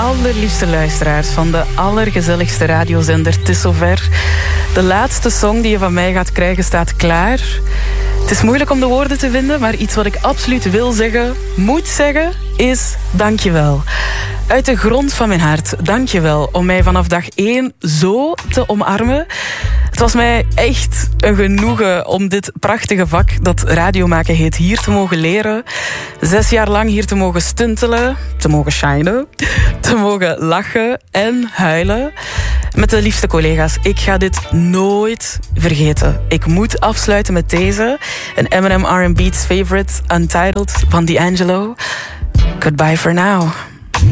allerliefste luisteraars van de allergezelligste radiozender. Het is zover. De laatste song die je van mij gaat krijgen staat klaar. Het is moeilijk om de woorden te vinden, maar iets wat ik absoluut wil zeggen, moet zeggen, is dankjewel. Uit de grond van mijn hart, dankjewel om mij vanaf dag 1 zo te omarmen. Het was mij echt een genoegen om dit prachtige vak dat radiomaken heet hier te mogen leren. 6 jaar lang hier te mogen stuntelen, te mogen shinen, te mogen lachen en huilen. Met de liefste collega's, ik ga dit nooit vergeten. Ik moet afsluiten met deze. Een Eminem R&B's favorite, Untitled van D'Angelo. Goodbye for now.